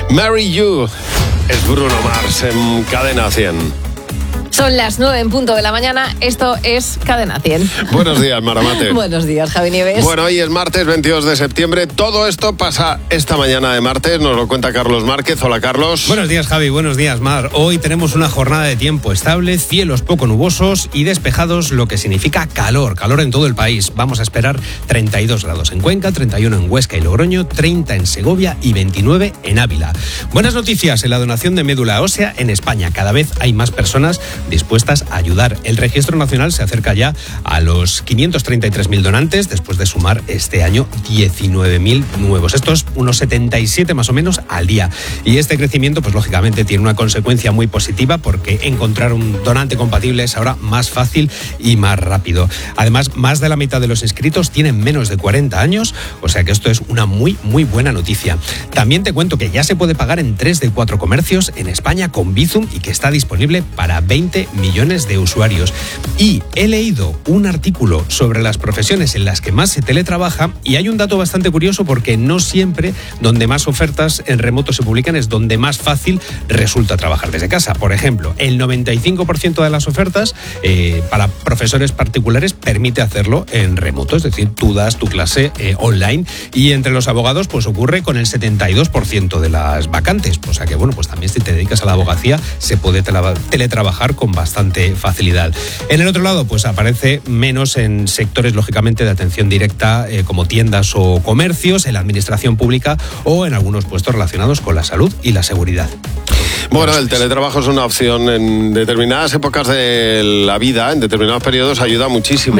Marry You es Bruno Mars en Cadena 100. Son las 9 en punto de la mañana, esto es Cadena 100. Buenos días, Maramate. Buenos días, Javi Nieves. Bueno, hoy es martes 22 de septiembre. Todo esto pasa esta mañana de martes, nos lo cuenta Carlos Márquez. Hola, Carlos. Buenos días, Javi. Buenos días, Mar. Hoy tenemos una jornada de tiempo estable, cielos poco nubosos y despejados, lo que significa calor en todo el país. Vamos a esperar 32 grados en Cuenca, 31 en Huesca y Logroño, 30 en Segovia y 29 en Ávila. Buenas noticias en la donación de médula ósea en España. Cada vez hay más personas dispuestas a ayudar. El Registro Nacional se acerca ya a los 533.000 donantes después de sumar este año 19.000 nuevos. Esto es unos 77 más o menos al día. Y este crecimiento, pues lógicamente tiene una consecuencia muy positiva porque encontrar un donante compatible es ahora más fácil y más rápido. Además, más de la mitad de los inscritos tienen menos de 40 años, o sea que esto es una muy buena noticia. También te cuento que ya se puede pagar en 3 de 4 comercios en España con Bizum y que está disponible para 20 millones de usuarios. Y he leído un artículo sobre las profesiones en las que más se teletrabaja y hay un dato bastante curioso porque no siempre donde más ofertas en remoto se publican es donde más fácil resulta trabajar desde casa. Por ejemplo, el 95% de las ofertas para profesores particulares permite hacerlo en remoto, es decir, tú das tu clase online, y entre los abogados pues ocurre con el 72% de las vacantes. O sea que bueno, pues también si te dedicas a la abogacía se puede teletrabajar con bastante facilidad. En el otro lado, pues aparece menos en sectores, lógicamente, de atención directa, como tiendas o comercios, en la administración pública o en algunos puestos relacionados con la salud y la seguridad. Bueno, el teletrabajo es una opción en determinadas épocas de la vida, en determinados periodos ayuda muchísimo.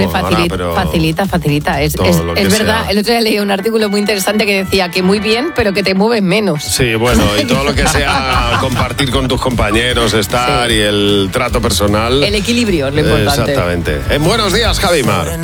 Facilita. Es verdad, el otro día leí un artículo muy interesante que decía que muy bien, pero que te mueves menos. Sí, bueno, y todo lo que sea compartir con tus compañeros, estar y el trato personal. El equilibrio es lo importante. Exactamente. En Buenos Días, Javi Mar.